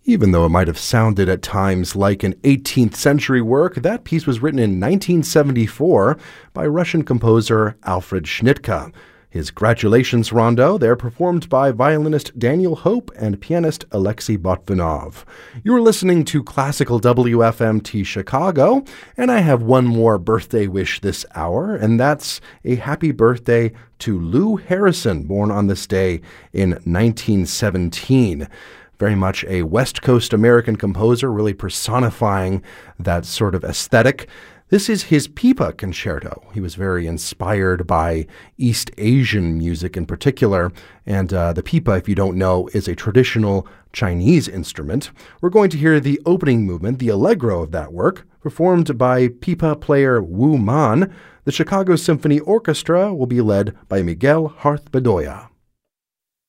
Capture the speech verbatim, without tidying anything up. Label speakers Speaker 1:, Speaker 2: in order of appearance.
Speaker 1: Even though it might have sounded at times like an eighteenth century work, that piece was written in nineteen seventy-four by Russian composer Alfred Schnittke. His Gratulations Rondo, they're performed by violinist Daniel Hope and pianist Alexei Botvinov. You're listening to Classical W F M T Chicago, and I have one more birthday wish this hour, and that's a happy birthday to Lou Harrison, born on this day in nineteen seventeen. Very much a West Coast American composer, really personifying that sort of aesthetic. This is his pipa concerto. He was very inspired by East Asian music in particular, and uh, the pipa, if you don't know, is a traditional Chinese instrument. We're going to hear the opening movement, the allegro of that work, performed by pipa player Wu Man. The Chicago Symphony Orchestra will be led by Miguel Harth Bedoya.